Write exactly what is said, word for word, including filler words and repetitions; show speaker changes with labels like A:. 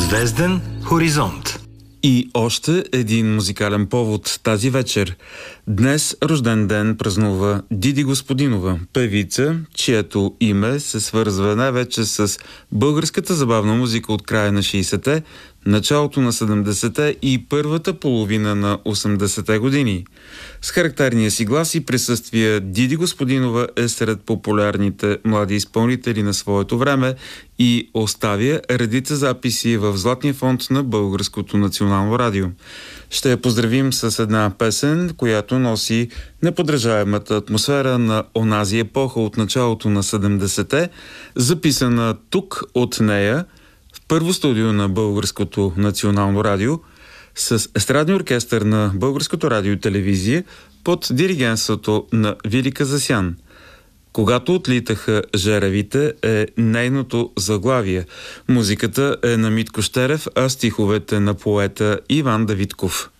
A: Звезден хоризонт.
B: И още един музикален повод тази вечер. Днес рожден ден празнува Диди Господинова, певица, чието име се свързва най-вече с българската забавна музика от края на шейсетте, началото на седемдесетте и първата половина на осемдесетте години. С характерния си глас и присъствие Диди Господинова е сред популярните млади изпълнители на своето време и оставя редица записи в Златния фонд на Българското национално радио. Ще я поздравим с една песен, която носи неподражаемата атмосфера на онази епоха от началото на седемдесетте, записана тук от нея в първо студио на Българското национално радио с естрадния оркестър на Българското радио и телевизия под диригентството на Вили Казасян. Когато отлитаха жеравите е нейното заглавие. Музиката е на Митко Щерев, а стиховете на поета Иван Давидков.